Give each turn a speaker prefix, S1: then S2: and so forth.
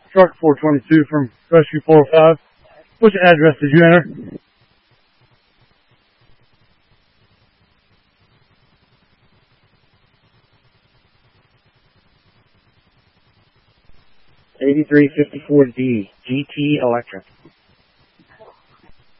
S1: Truck 422 from Rescue 405. Which address did you enter?
S2: 8354D, GT Electric.